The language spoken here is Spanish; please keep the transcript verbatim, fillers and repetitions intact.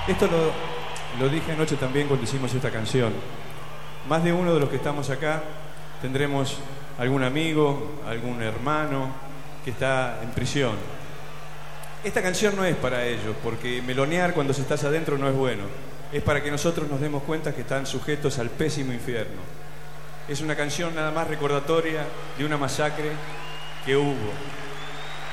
Esto lo, lo dije anoche también cuando hicimos esta canción. Más de uno de los que estamos acá tendremos algún amigo, algún hermano que está en prisión. Esta canción no es para ellos, porque melonear cuando se estás adentro no es bueno. Es para que nosotros nos demos cuenta que están sujetos al pésimo infierno. Es una canción nada más recordatoria de una masacre que hubo.